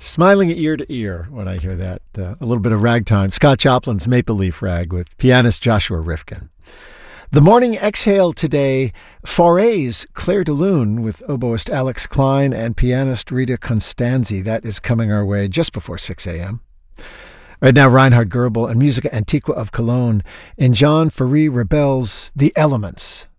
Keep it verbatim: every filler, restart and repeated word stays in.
Smiling ear to ear when I hear that. Uh, a little bit of ragtime. Scott Joplin's Maple Leaf Rag with pianist Joshua Rifkin. The Morning Exhale today, Forays, Claire de Lune with oboist Alex Klein and pianist Rita Constanzi. That is coming our way just before six a.m. Right now, Reinhard Goebel and Musica Antiqua of Cologne in John Ferry Rebel's The Elements.